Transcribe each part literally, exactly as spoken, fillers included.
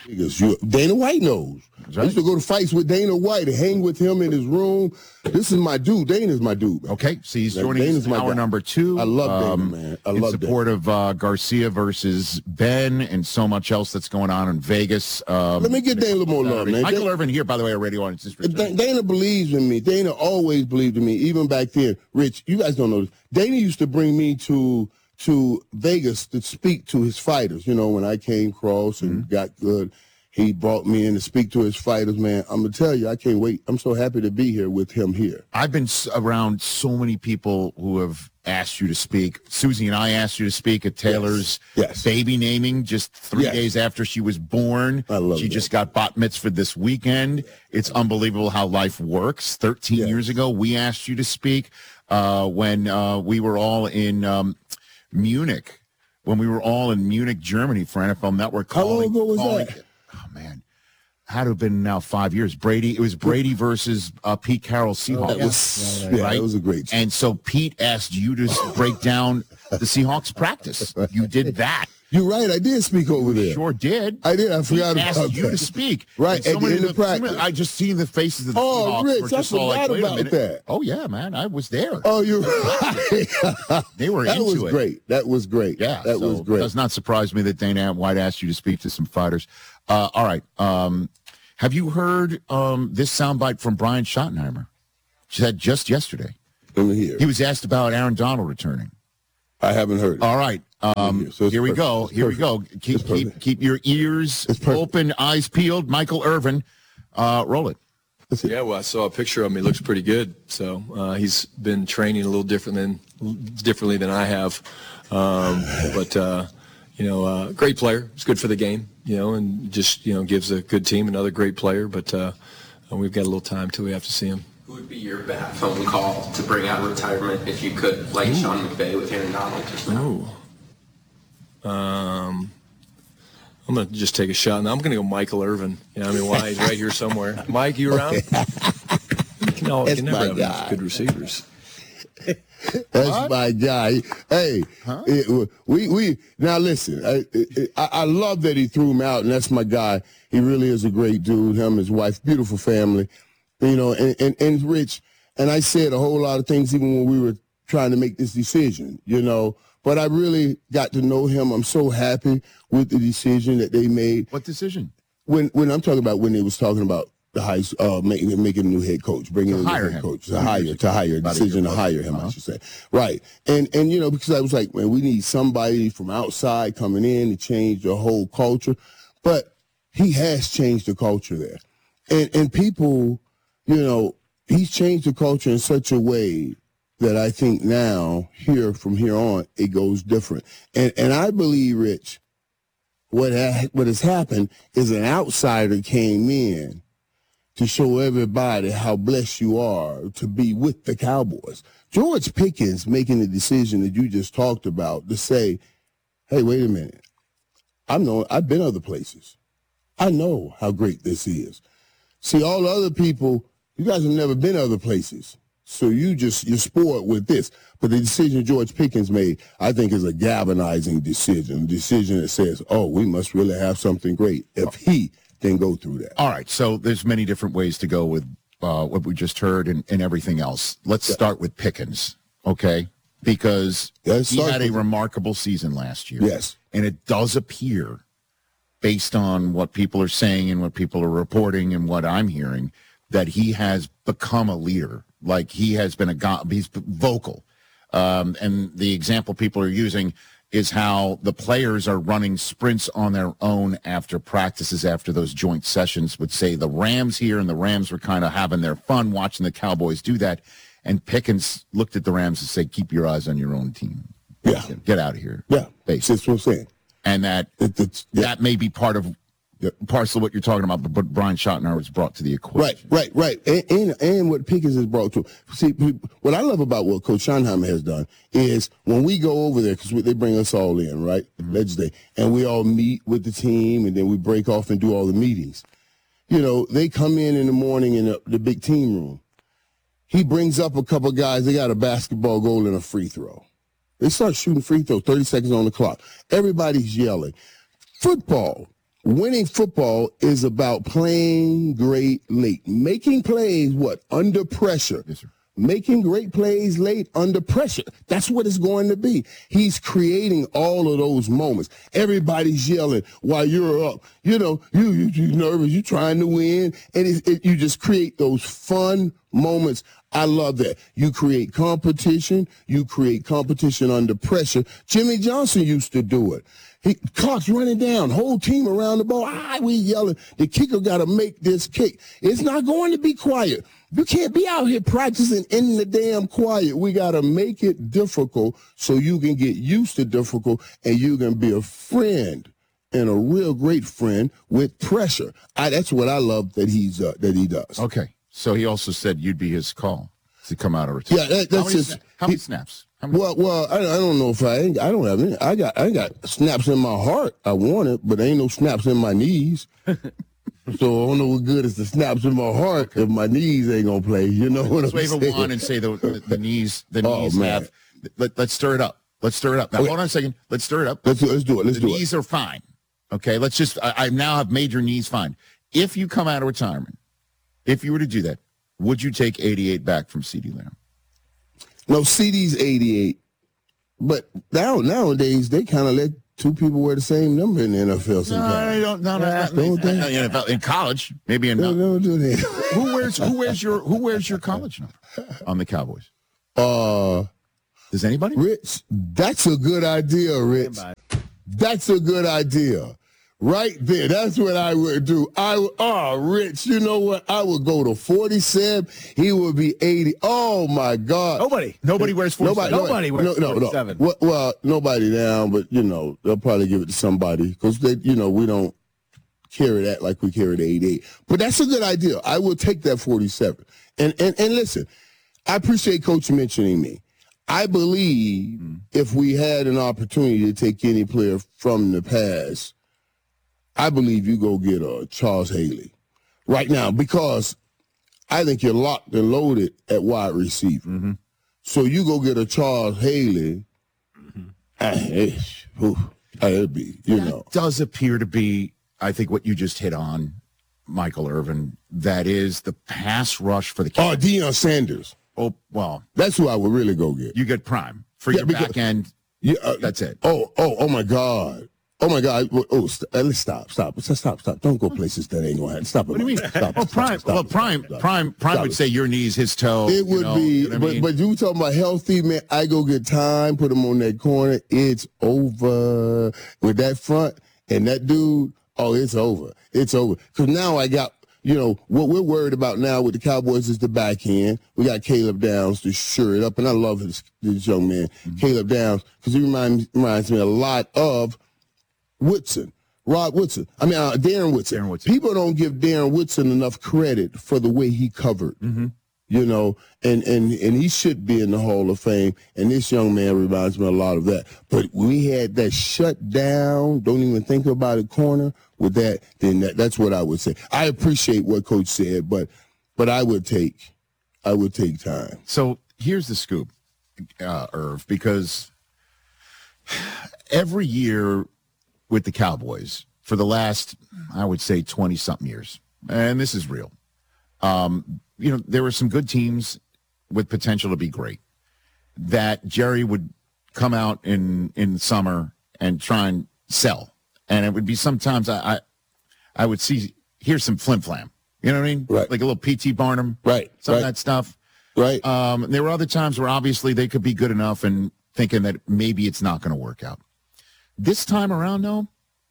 Because you, Dana White knows. Right. I used to go to fights with Dana White, hang with him in his room. This is my dude. Dana's my dude, man. Okay, so he's joining Dana's us in hour number two. I love um, Dana, man. I in love support Dana. of uh, Garcia versus Ben and so much else that's going on in Vegas. Um, Let me get Dana a little more love, man. Michael Dana, Irvin here, by the way, our radio audience. Is Dana believes in me. Dana always believed in me, even back then. Rich, you guys don't know this. Dana used to bring me to to Vegas to speak to his fighters. You know, when I came across and mm-hmm. got good. He brought me in to speak to his fighters, man. I'm going to tell you, I can't wait. I'm so happy to be here with him here. I've been around so many people who have asked you to speak. Susie and I asked you to speak at Taylor's yes. Yes. baby naming just three yes. days after she was born. I love She that. just got bat mitzvah this weekend. It's unbelievable how life works. thirteen yes. years ago, we asked you to speak uh, when uh, we were all in um, Munich, when we were all in Munich, Germany for N F L Network. How long ago was calling, that? Oh, man. Had to have been now five years. Brady, it was Brady versus uh, Pete Carroll Seahawks. That was, yeah, yeah, right? That was a great show. And so Pete asked you to break down the Seahawks practice. You did that. You're right. I did speak over there. Sure did. I did. I forgot Pete about asked you that. to speak. Right, and at the end of practice. I just seen the faces of the oh, Seahawks. Rich, were I just all forgot like, Wait about a minute. that. Oh, yeah, man. I was there. Oh, you're right. They were that into was it. great. That was great. Yeah, that so was great. It does not surprise me that Dana White asked you to speak to some fighters. Uh, all right. Um, have you heard um, this soundbite from Brian Schottenheimer? She said just yesterday. Let me hear. He was asked about Aaron Donald returning. I haven't heard it. All right. Um, so here we perfect. go. It's Here perfect. we go. Keep keep keep your ears open, eyes peeled. Michael Irvin, uh, roll it. Yeah, well, I saw a picture of him. He looks pretty good. So uh, he's been training a little different than differently than I have. Um, but uh, you know, uh, great player. It's good for the game. You know, and just you know gives a good team another great player. But uh, we've got a little time till we have to see him. Who would be your bad phone call to bring out retirement if you could, like Ooh. Sean McVay with Aaron Donald just now? Ooh. Um, I'm going to just take a shot. Now I'm going to go Michael Irvin. You know, I mean, why? He's right here somewhere. Mike, you around? You can, all, you can never have enough good receivers. That's what? my guy. Hey, huh? it, we we now listen. I, I I love that he threw him out, and that's my guy. He really is a great dude. Him, his wife, beautiful family. You know, and, and and Rich. And I said a whole lot of things even when we were trying to make this decision. You know. But I really got to know him. I'm so happy with the decision that they made. What decision? When when I'm talking about when they was talking about the high uh, making making a new head coach, bringing to in a hire new head him. coach, to hire, to hire, decision to hire him, uh-huh. I should say. Right. And and you know because I was like, man, we need somebody from outside coming in to change the whole culture. But he has changed the culture there, and and people, you know, he's changed the culture in such a way that I think now, here, from here on, it goes different. And and I believe, Rich, what ha- what has happened is an outsider came in to show everybody how blessed you are to be with the Cowboys. George Pickens making the decision that you just talked about to say, hey, wait a minute. I know, I've been other places. I know how great this is. See, all the other people, you guys have never been other places. So you just, you're spoiled with this. But the decision George Pickens made, I think, is a galvanizing decision, a decision that says, oh, we must really have something great if he can go through that. All right, so there's many different ways to go with uh, what we just heard and, and everything else. Let's yeah. start with Pickens, okay? Because yeah, he had a remarkable season last year. Yes. And it does appear, based on what people are saying and what people are reporting and what I'm hearing, that he has become a leader. Like he has been a go- he's vocal. Um, and the example people are using is how the players are running sprints on their own after practices, after those joint sessions, would say the Rams here, and the Rams were kind of having their fun watching the Cowboys do that. And Pickens looked at the Rams and said, keep your eyes on your own team. Yeah. Get out of here. Yeah. Basically. That's what I'm saying. And that, it, it's, yeah. that may be part of Yeah, parcel of what you're talking about, but Brian Schottenheimer was brought to the equation. Right, right, right. And, and, and what Pickens has brought to. See, what I love about what Coach Schottenheimer has done is when we go over there, because they bring us all in, right, mm-hmm. Wednesday, and we all meet with the team, and then we break off and do all the meetings. You know, they come in in the morning in the, the big team room. He brings up a couple guys. They got a basketball goal and a free throw. They start shooting free throw, thirty seconds on the clock. Everybody's yelling. Football. winning football is about playing great late. Making plays, what? Under pressure. Yes, sir. Making great plays late under pressure. That's what it's going to be. He's creating all of those moments. Everybody's yelling while you're up. You know, you, you, you're nervous. You're trying to win. And it, it, you just create those fun moments. I love that. You create competition. You create competition under pressure. Jimmy Johnson used to do it. He, clock's running down, whole team around the ball. Ah, we yelling. The kicker got to make this kick. It's not going to be quiet. You can't be out here practicing in the damn quiet. We got to make it difficult so you can get used to difficult and you can be a friend and a real great friend with pressure. I, that's what I love that he's uh, that he does. Okay. So he also said you'd be his call to come out of retirement. Yeah, that, that's how many, just. sna- how many he, snaps? How many? Well, well, I, I don't know if I ain't, I don't have any. I got I got snaps in my heart. I want it, but there ain't no snaps in my knees. So I don't know what good is the snaps in my heart if my knees ain't gonna play. You know what Let's I'm wave saying? a wand and say the, the, the knees, the Oh, knees man. have. Let, let's stir it up. Let's stir it up. Now, Okay. hold on a second. Let's stir it up. Let's do, let's do it. Let's the do knees it. are fine. Okay, let's just. I, I now have made your knees fine. If you come out of retirement, if you were to do that, would you take eighty-eight back from CeeDee Lamb? No, C D's eighty-eight, but now nowadays they kind of let two people wear the same number in the N F L No, sometimes. don't, no, no, Yeah, not, don't they? not in, N F L. In college, maybe in. They don't do that. Who wears who wears your who wears your college number on the Cowboys? Uh, Does anybody? Rich, that's a good idea, Rich. That's a good idea. Right there. That's what I would do. I would, oh, Rich, you know what? I would go to forty-seven. He would be eighty. Oh, my God. Nobody. Nobody wears forty-seven. Nobody wears no, no, no. forty-seven. Well, well, nobody down, but, you know, they'll probably give it to somebody because, they, you know, we don't carry that like we carry the eighty-eight. But that's a good idea. I will take that forty-seven. And, and, and listen, I appreciate Coach mentioning me. I believe mm. if we had an opportunity to take any player from the past, I believe you go get a Charles Haley right now because I think you're locked and loaded at wide receiver. Mm-hmm. So you go get a Charles Haley, mm-hmm. eh, whew, it'd be, you that know. does appear to be, I think, what you just hit on, Michael Irvin. That is the pass rush for the Oh, Deion Sanders. Oh, well. That's who I would really go get. You get prime for Yeah, your because- back end. Yeah, uh, That's it. Oh, oh, oh my God. Oh my God! Oh, st- uh, let's stop, stop, stop, stop, stop! Don't go places that ain't gonna happen. Stop it! What do you mean? Stop, well, stop, prime. stop, well, stop, prime. stop, Prime. Prime stop would it. say your knees, his toe. It would you know, be, you know what I but mean? but you talking about healthy, man. I go get time, put him on that corner. It's over with that front and that dude. Oh, it's over. It's over. Because now I got, you know, what we're worried about now with the Cowboys is the back end. We got Caleb Downs to sure it up, and I love this, this young man, mm-hmm. Caleb Downs, because he reminds reminds me a lot of Woodson. Rod Woodson. I mean, uh, Darren Woodson. Darren Woodson. People don't give Darren Woodson enough credit for the way he covered. Mm-hmm. You know, and, and, and he should be in the Hall of Fame. And this young man reminds me a lot of that. But we had that shut down, don't even think about it corner with that, then that, that's what I would say. I appreciate what Coach said, but but I would take I would take time. So here's the scoop, uh, Irv, because every year with the Cowboys for the last, I would say, twenty-something years, and this is real, um, you know, there were some good teams with potential to be great that Jerry would come out in, in summer and try and sell. And it would be sometimes I I, I would see, here's some flim-flam. You know what I mean? Right. Like a little P T Barnum. Right. Some right. of that stuff. Right. Um, there were other times where obviously they could be good enough and thinking that maybe it's not going to work out. This time around, though,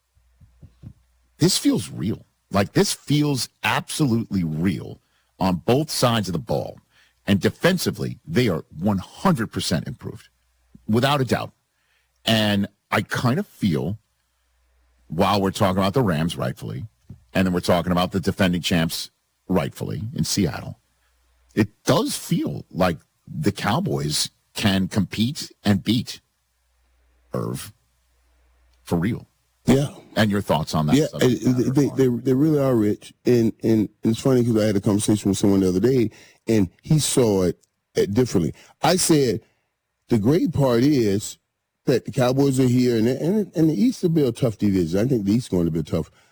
this feels real. Like this feels absolutely real on both sides of the ball. And defensively, they are one hundred percent improved, without a doubt. And I kind of feel, while we're talking about the Rams rightfully, and then we're talking about the defending champs rightfully in Seattle, it does feel like the Cowboys can compete and beat Irv for real. Yeah. And your thoughts on that? Yeah, subject and matter, they, they, they really are rich. And, and, and it's funny because I had a conversation with someone the other day, and he saw it uh, differently. I said, the great part is that the Cowboys are here, and, and, and the East will be a tough division. I think the East is going to be tough.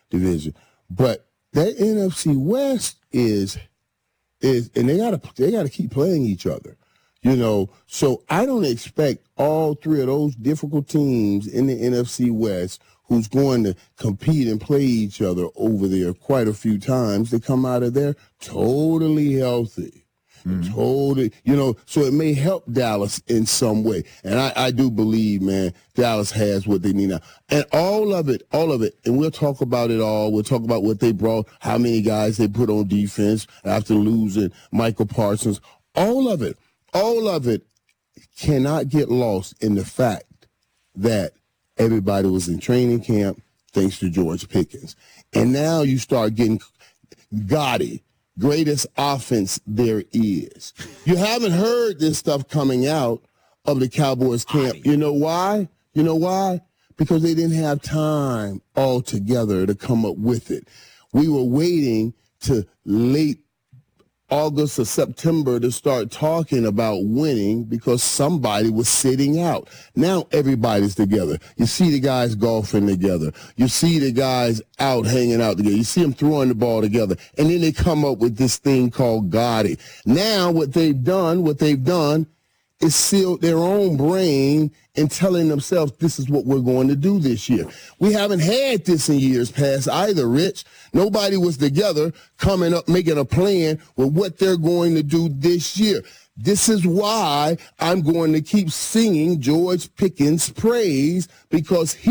division. But that N F C West is is, and they gotta they gotta keep playing each other. You know, so I don't expect all three of those difficult teams in the N F C West who's going to compete and play each other over there quite a few times to come out of there totally healthy. Mm-hmm. Totally, you know, so it may help Dallas in some way. And I, I do believe, man, Dallas has what they need now. And all of it, all of it, and we'll talk about it all. We'll talk about what they brought, how many guys they put on defense after losing Michael Parsons. All of it, all of it cannot get lost in the fact that everybody was in training camp thanks to George Pickens. And now you start getting Gotti. Greatest offense there is. You haven't heard this stuff coming out of the Cowboys camp. You know why? You know why? Because they didn't have time altogether to come up with it. We were waiting to late August or September to start talking about winning because somebody was sitting out. Now everybody's together. You see the guys golfing together. You see the guys out hanging out together. You see them throwing the ball together. And then they come up with this thing called Gotti. Now what they've done, what they've done is sealed their own brain and telling themselves this is what we're going to do this year. We haven't had this in years past either, Rich. Nobody was together coming up, making a plan with what they're going to do this year. This is why I'm going to keep singing George Pickens' praise, because he